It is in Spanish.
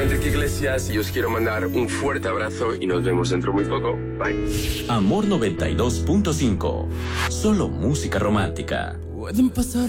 Enrique Iglesias y os quiero mandar un fuerte abrazo y nos vemos dentro muy poco. Bye. Amor 92.5. Solo música romántica. Pueden pasar